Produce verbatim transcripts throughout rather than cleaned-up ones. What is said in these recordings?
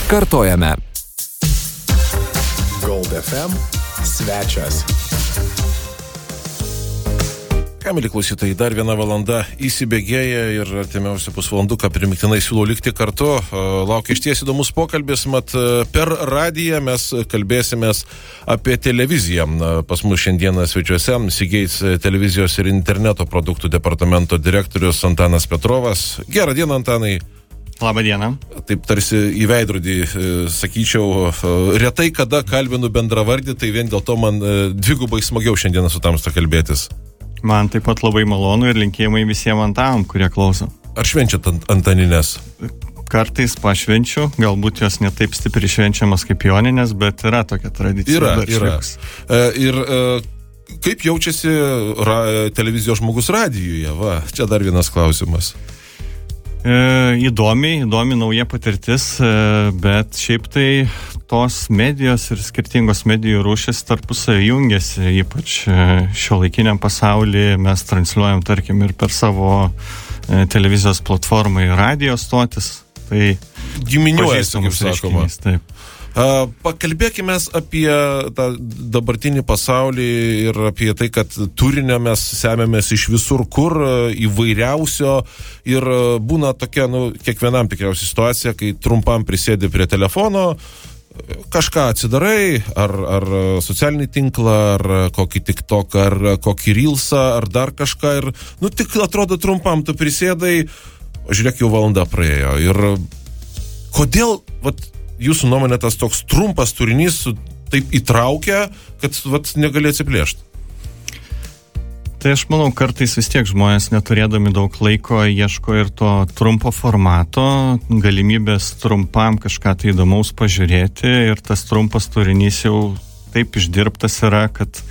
Kartojame. Gold F M svečias. Ką, mėly klausytojai, dar viena valanda įsibėgėja ir artimiausią pusvalanduką primiktinai siūlau likti kartu. Laukia išties įdomus pokalbis, mat per radiją mes kalbėsimės apie televiziją. Pas mus šiandieną svečiuose Seagate televizijos ir interneto produktų departamento direktorius Antanas Petrovas. Gerą dieną, Antanai. Labą dieną. Taip tarsi į veidrodį, sakyčiau, retai kada kalbinu bendravardį, tai vien dėl to man dvigubai smagiau šiandieną su tamsta kalbėtis. Man taip pat labai malonu ir linkėjimai visiems Antanam, kurie klauso. Ar švenčiat ant Antaninės? Kartais pašvenčiu, galbūt jos netaip stipriai švenčiamas kaip Joninės, bet yra tokia tradicija. Yra, yra. E, ir e, kaip jaučiasi ra, televizijos žmogus radijuje? Va, čia dar vienas klausimas. E, įdomi, įdomi nauja patirtis, e, bet šiaip tai tos medijos ir skirtingos medijų rūšis tarpusavy jungiasi, ypač šiuolaikiniam pasaulyje mes transliuojam, tarkim, ir per savo e, televizijos platformą į radijo stotis. Tai giminiuojasi, kaip sakoma. Taip. Uh, pakalbėkime apie tą dabartinį pasaulį ir apie tai, kad turinio mes semiamės iš visur kur, įvairiausio ir būna tokia, nu, kiekvienam tikriausiai situacija, kai trumpam prisėdi prie telefono, kažką atsidarai, ar, ar socialinį tinklą, ar kokį TikTok, ar kokį Reelsą, ar dar kažką ir, nu, tik atrodo trumpam tu prisėdai, žiūrėk, jau valanda praėjo ir kodėl, vat, jūsų nuomonė tas toks trumpas turinys taip įtraukia, kad vat, negali atsiplėšti? Tai aš manau, kartais vis tiek žmonės neturėdami daug laiko ieško ir to trumpo formato, galimybės trumpam kažką tai įdomaus pažiūrėti ir tas trumpas turinys jau taip išdirbtas yra, kad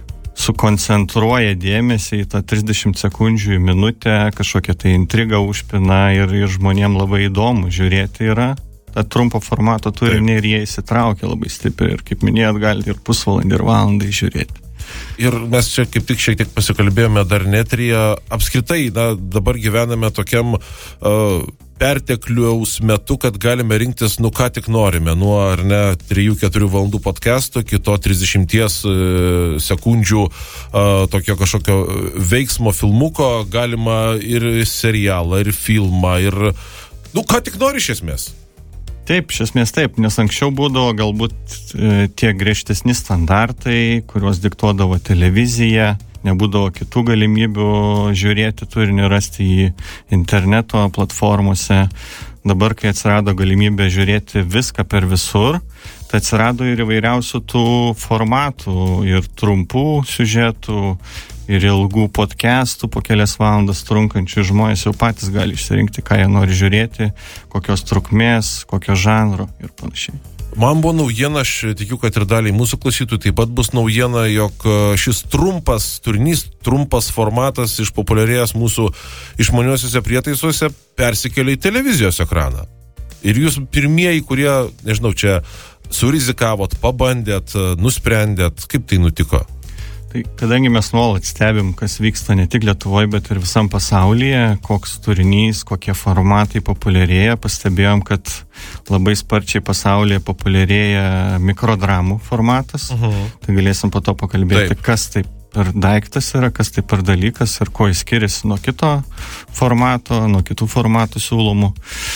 sukoncentruoja dėmesį į tą trisdešimt sekundžių į minutę, kažkokią tai intrigą užpina ir, ir žmonėm labai įdomu žiūrėti yra. tą trumpo formato turinį ir jie įsitraukia labai stipriai ir, kaip minėjot, galite ir pusvalandį ir valandą žiūrėti. Ir mes čia kaip tik šiek tiek pasikalbėjome dar netryje. Apskritai, na, dabar gyvename tokiam uh, pertekliaus metu, kad galime rinktis, nu ką tik norime, nuo, ar ne, trijų keturių valandų podcast'o, kito trisdešimties uh, sekundžių uh, tokio kažkokio veiksmo filmuko, galima ir serialą, ir filmą, ir, nu, ką tik nori iš esmės. Taip, iš esmės taip, nes anksčiau būdavo galbūt e, tie griežtesni standartai, kuriuos diktuodavo televizija, nebūdavo kitų galimybių žiūrėti turinį, rasti jį interneto platformose. Dabar, kai atsirado galimybė žiūrėti viską per visur, tai atsirado ir įvairiausių tų formatų, ir trumpų siužetų, ir ilgų podcastų po kelias valandas trunkančių. Žmonės jau patys gali išsirinkti, ką jie nori žiūrėti, kokios trukmės, kokio žanro ir panašiai. Man buvo naujiena, aš tikiu, kad ir daliai mūsų klausytojų taip pat bus naujiena, jog šis trumpas turinys, trumpas formatas išpopuliarėjęs mūsų išmaniuosiuose prietaisuose persikelia į televizijos ekraną. Ir jūs pirmieji, kurie, nežinau, čia surizikavot, pabandėt, nusprendėt, kaip tai nutiko? Tai kadangi mes nuolat stebim, kas vyksta ne tik Lietuvoje, bet ir visam pasaulyje, koks turinys, kokie formatai populiarėja, pastebėjom, kad labai sparčiai pasaulyje populiarėja mikrodramų formatas. Uh-huh. Tai galėsim po to pakalbėti, Taip. kas tai per daiktas yra, kas tai per dalykas ir kuo jis skiriasi nuo kito formato, nuo kitų formatų siūlomų.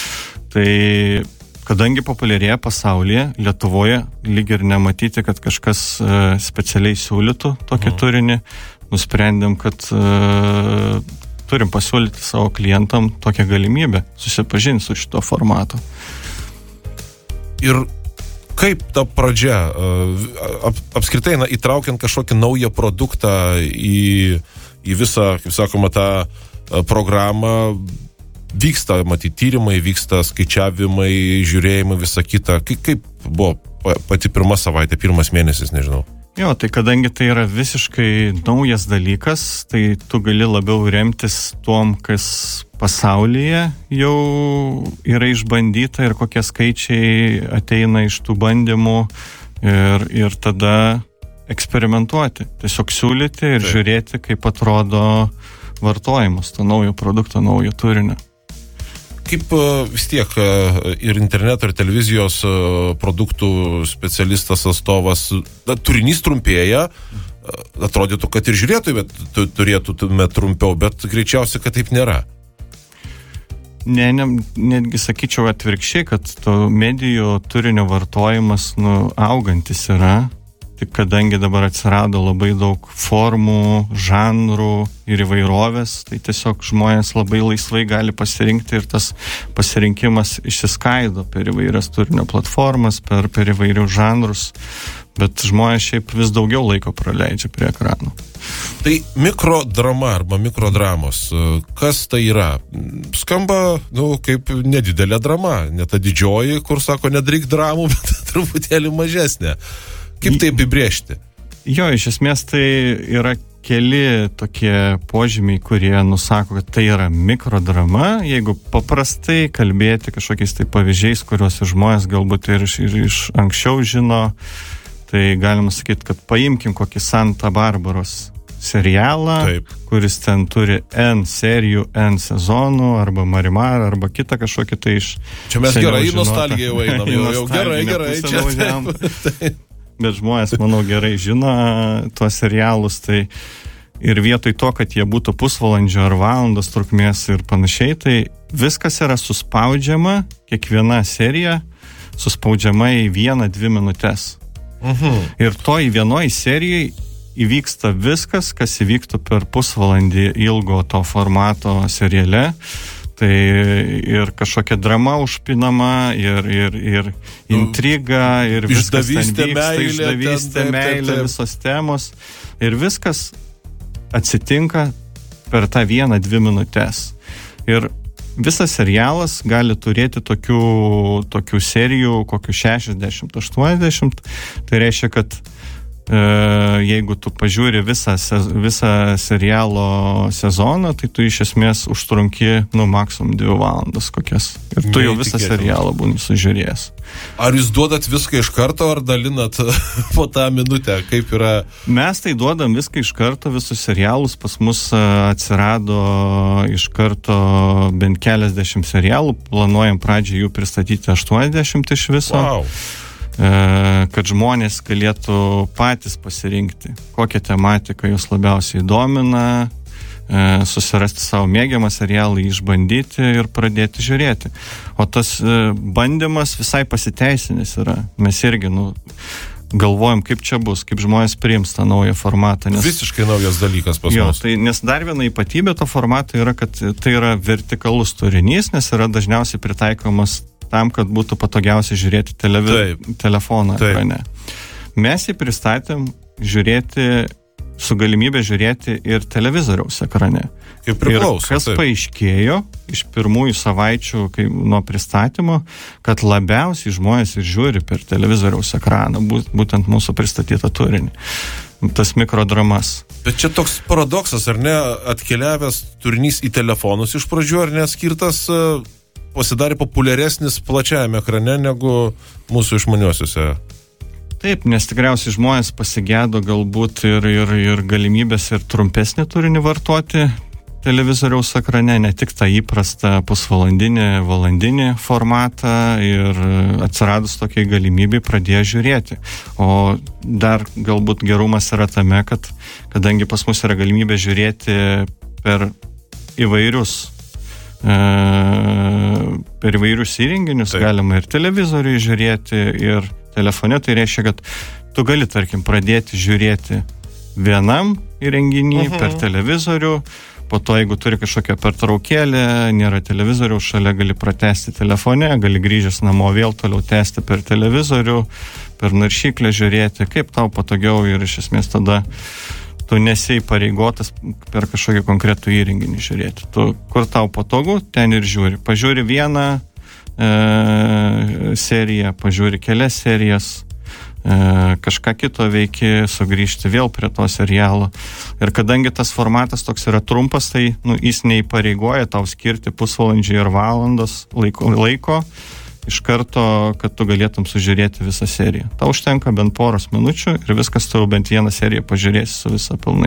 Tai kadangi populiarėja pasaulyje, Lietuvoje lyg ir nematyti, kad kažkas e, specialiai siūlytų tokį mhm. turinį, nusprendėm, kad e, turim pasiūlyti savo klientam tokią galimybę susipažinti su šito formato. Ir kaip ta pradžia, ap, apskritai, na, įtraukiant kažkokį naują produktą į, į visą, kaip sakoma, tą programą, vyksta, matyti, tyrimai, vyksta skaičiavimai, žiūrėjimai, visa kita. Kaip, kaip buvo pati pirma savaitė, pirmas mėnesis, nežinau? Jo, tai kadangi tai yra visiškai naujas dalykas, tai tu gali labiau remtis tuom, kas pasaulyje jau yra išbandyta ir kokie skaičiai ateina iš tų bandymų ir, ir tada eksperimentuoti. Tiesiog siūlyti ir Taip. žiūrėti, kaip atrodo vartojimas to naujo produkto, naujo turinio. Kaip vis tiek ir interneto, ir televizijos produktų specialistas atstovas, turinys trumpėja, atrodytų, kad ir žiūrėtume turėtume trumpiau, bet greičiausiai, kad taip nėra. Ne, ne, netgi sakyčiau atvirkščiai, kad to medijų turinio vartojimas nu, augantis yra, tik kadangi dabar atsirado labai daug formų, žanrų ir įvairovės, tai tiesiog žmonės labai laisvai gali pasirinkti ir tas pasirinkimas išsiskaido per įvairias turinio platformas, per, per įvairius žanrus, bet žmonės šiaip vis daugiau laiko praleidžia prie ekranų. Tai mikrodrama arba mikrodramos, kas tai yra? Skamba, nu, kaip nedidelė drama, ne ta didžioji, kur sako, nedaryk dramų, bet truputėlį mažesnė. Kaip tai apibrėžti? Jo, iš esmės tai yra keli tokie požymiai, kurie nusako, kad tai yra mikrodrama. Jeigu paprastai kalbėti kažkokiais tai pavyzdžiais, kuriuos žmonės galbūt ir iš, ir iš anksčiau žino, tai galima sakyti, kad paimkim kokį Santa Barbaros serialą, Taip. kuris ten turi N serijų, N sezonų, arba Marimar, arba kitą kažkokį tai iš... Čia mes gerai į nostalgiją jau einam, jau, jau gerai, gerai, čia taip. Bet žmonės, manau, gerai žino tuos serialus, tai ir vietoj to, kad jie būtų pusvalandžio ar valandos trukmės ir panašiai, tai viskas yra suspaudžiama, kiekviena serija suspaudžiama į vieną, dvi minutės. Mhm. Ir to į vienoj serijai įvyksta viskas, kas įvyktų per pusvalandį ilgo to formato seriale. Tai ir kažkokia drama užpinama, ir, ir, ir intriga, ir viskas ten vyksta, meilė, išdavystė, ten, meilė, taip, taip. visos temos. Ir viskas atsitinka per tą vieną, dvi minutės. Ir visas serialas gali turėti tokių, tokių serijų, kokių šešiasdešimt aštuoniasdešimt. Tai reiškia, kad e, jeigu tu pažiūri visą, visą serialo sezoną, tai tu iš esmės užtrunki, nu, maksimum dvi valandas kokias. Ir tu jau visą serialą būni sužiūrėjęs. Ar jūs duodat viską iš karto, ar dalinat po tą minutę? Kaip yra? Mes tai duodam viską iš karto, visus serialus. Pas mus atsirado iš karto bent keliasdešimt serialų. Planuojam pradžiai jų pristatyti aštuoniasdešimt iš viso. Wow. Kad žmonės galėtų patys pasirinkti, kokią tematiką jūs labiausiai domina, susirasti savo mėgiamą serialą, išbandyti ir pradėti žiūrėti. O tas bandymas visai pasiteisinęs yra. Mes irgi, nu, galvojam, kaip čia bus, kaip žmonės priims tą naują formatą. Nes, visiškai naujas dalykas pas jo, mus. Tai, nes dar viena ypatybė to formato yra, kad tai yra vertikalus turinys, nes yra dažniausiai pritaikomas tam, kad būtų patogiausiai žiūrėti televi- telefoną ekrane. Mes jį pristatėm žiūrėti, su galimybė žiūrėti ir televizoriaus ekrane. Kaip priklauso. Ir kas taip. paaiškėjo iš pirmųjų savaičių kai, nuo pristatymo, kad labiausiai žmonės ir žiūri per televizoriaus ekraną, būtent mūsų pristatytą turinį. Tas mikrodramas. Bet čia toks paradoksas, ar ne, atkeliavęs turinys į telefonus iš pradžių, ar ne, skirtas pasidarė populiaresnis plačiajame ekrane negu mūsų išmaniuosiuose. Taip, nes tikriausiai žmonės pasigėdo galbūt ir, ir, ir galimybės ir trumpesnį turinį vartoti televizoriaus ekrane, ne tik tą įprastą pusvalandinį, valandinį formatą, ir atsiradus tokiai galimybei pradėjo žiūrėti. O dar galbūt gerumas yra tame, kad kadangi pas mus yra galimybė žiūrėti per įvairius per įvairius įrenginius, Taip. galima ir televizoriui žiūrėti, ir telefone, tai reiškia, kad tu gali, tarkim, pradėti žiūrėti vienam įrenginį uh-huh. per televizorių, po to, jeigu turi kažkokią pertraukėlę, nėra televizoriaus, šalia gali pratęsti telefone, gali grįžęs namo vėl toliau tęsti per televizorių, per naršyklę žiūrėti, kaip tau patogiau, ir iš esmės tada tu nesi pareigotas per kažkokį konkretų įrenginį žiūrėti. Tu, kur tau patogu, ten ir žiūri. Pažiūri vieną e, seriją, pažiūri kelias serijas, e, kažką kito veiki, sugrįžti vėl prie to serialo. Ir kadangi tas formatas toks yra trumpas, tai nu, jis neįpareigoja tau skirti pusvalandžiai ir valandos laiko, laiko iš karto, kad tu galėtum sužiūrėti visą seriją. Tau užtenka bent poros minučių ir viskas, tu bent vieną seriją pažiūrėsi su visą pilnai.